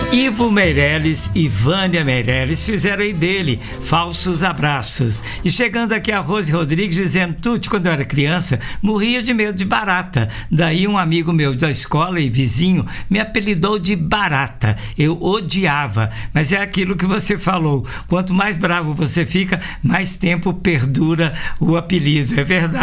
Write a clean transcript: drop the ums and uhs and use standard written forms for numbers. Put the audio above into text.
Ivo Meirelles e Vânia Meirelles fizeram aí dele Falsos Abraços. E chegando aqui a Rose Rodrigues dizendo: Tuti, quando eu era criança, morria de medo de barata. Daí um amigo meu da escola e vizinho me apelidou de Barata. Eu odiava, mas é aquilo que você falou. Quanto mais bravo você fica, mais tempo perdura o apelido. É verdade.